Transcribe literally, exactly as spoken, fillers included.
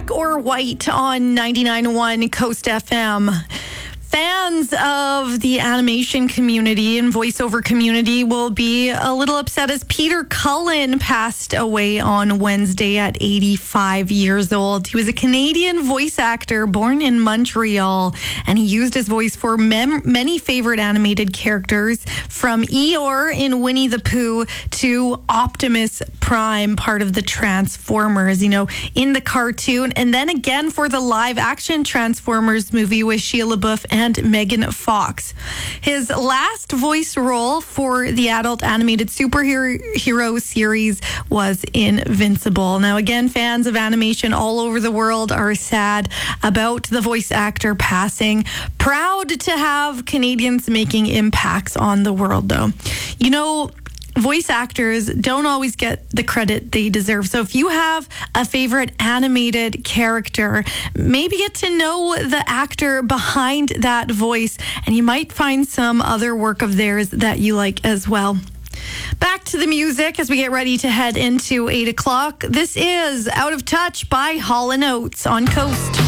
Black or White on ninety-nine point one Coast F M. Fans of the animation community and voiceover community will be a little upset as Peter Cullen passed away on Wednesday at eighty-five years old. He was a Canadian voice actor born in Montreal, and he used his voice for mem- many favorite animated characters, from Eeyore in Winnie the Pooh to Optimus Prime, part of the Transformers, you know, in the cartoon, and then again for the live-action Transformers movie with Shia LaBeouf and Megan Fox. His last voice role for the adult animated superhero hero series was Invincible. Now, again, fans of animation all over the world are sad about the voice actor passing. Proud to have Canadians making impacts on the world, though. You know, voice actors don't always get the credit they deserve. So if you have a favorite animated character, maybe get to know the actor behind that voice, and you might find some other work of theirs that you like as well. Back to the music as we get ready to head into eight o'clock. This is Out of Touch by Hall and Oates on Coast.